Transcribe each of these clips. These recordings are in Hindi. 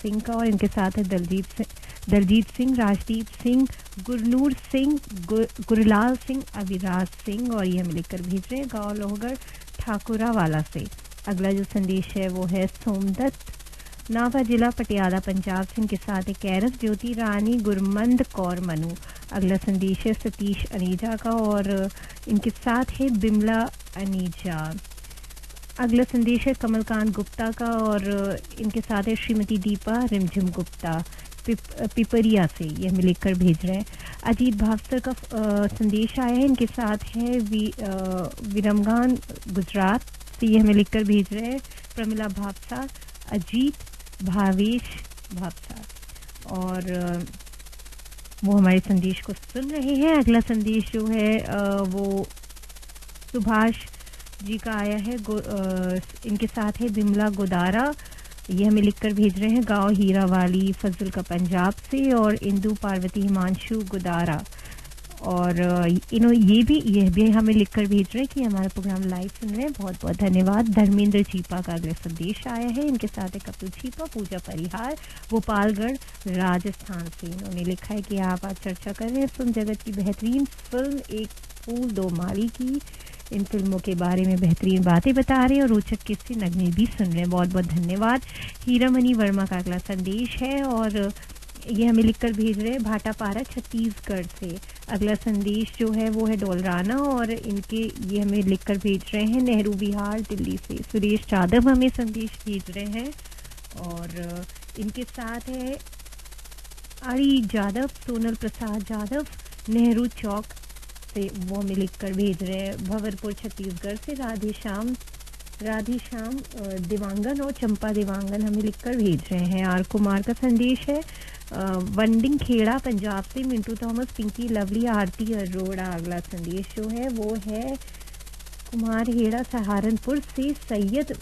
सिंह का, और इनके साथ है दलजीत सिंह, राजदीप सिंह, गुरनूर सिंह, गुरलाल सिंह, अविराज सिंह, और ये हमें लिखकर भेज रहे हैं गाँव लोहगढ़ ठाकुरा वाला से। अगला जो संदेश है वो है सोमदत्त नावा जिला पटियाला पंजाब सिंह के साथ है कैरस ज्योति रानी, गुरमंद कौर मनु। अगला संदेश है सतीश अनीजा का, और इनके साथ है बिमला अनीजा। अगला संदेश है कमलकांत गुप्ता का, और इनके साथ है श्रीमती दीपा रिमझिम गुप्ता पिपरिया से, ये हमें लिखकर भेज रहे हैं। अजीत भावसर का संदेश आया है, इनके साथ है विरमगान गुजरात से, ये हमें लिखकर भेज रहे हैं प्रमिला भावसार, अजीत भावेश भावसार, और वो हमारे संदेश को सुन रहे हैं। अगला संदेश जो है वो सुभाष जी का आया है, इनके साथ है बिमला गोदारा, ये हमें लिखकर भेज रहे हैं गांव हीरावाली फजल का पंजाब से, और इंदु पार्वती हिमांशु गुदारा, और ये भी हमें लिखकर भेज रहे हैं कि हमारा प्रोग्राम लाइव सुन रहे हैं, बहुत बहुत धन्यवाद। धर्मेंद्र चीपा का अगला संदेश आया है, इनके साथ है कपिल चीपा, पूजा परिहार, गोपालगढ़ राजस्थान से। इन्होंने लिखा है कि आप आज चर्चा कर रहे हैं फिल्म जगत की बेहतरीन फिल्म एक फूल दो माली की, इन फिल्मों के बारे में बेहतरीन बातें बता रहे हैं और रोचक किस्से नगमे भी सुन रहे हैं, बहुत बहुत धन्यवाद। हीरामणि वर्मा का अगला संदेश है, और ये हमें लिखकर भेज रहे हैं भाटापारा छत्तीसगढ़ से। अगला संदेश जो है वो है डोलराना, और इनके ये हमें लिखकर भेज रहे हैं नेहरू बिहार दिल्ली से। सुरेश यादव हमें संदेश भेज रहे हैं, और इनके साथ है आरी यादव, सोनल प्रसाद यादव नेहरू चौक से, वो हमें लिखकर भेज रहे हैं भंवरपुर छत्तीसगढ़ से। राधे श्याम दिवांगन और चंपा दिवांगन हमें लिखकर भेज रहे हैं। आर कुमार का संदेश है वंडिंग खेड़ा पंजाब से, मिंटू थॉमस, पिंकी लवली, आरती अरोड़ा। अगला संदेश जो है वो है कुमार हेड़ा सहारनपुर से, सैयद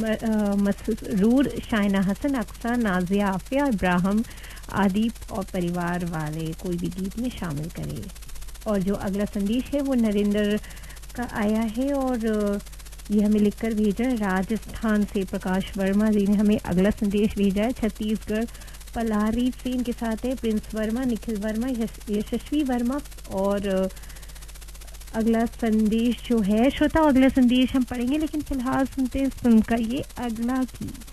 मसरूर, शाइना हसन, अक्सा, नाजिया, आफिया, इब्राहिम, आदिप और परिवार वाले कोई भी गीत में शामिल करें। और जो अगला संदेश है वो नरेंद्र का आया है, और ये हमें लिखकर भेजा है राजस्थान से। प्रकाश वर्मा जी ने हमें अगला संदेश भेजा है छत्तीसगढ़ पलारी से, इनके साथ है प्रिंस वर्मा, निखिल वर्मा, यशस्वी वर्मा। और अगला संदेश जो है श्रोता, अगला संदेश हम पढ़ेंगे, लेकिन फिलहाल सुनते हैं फिल्म का ये अगला गीत।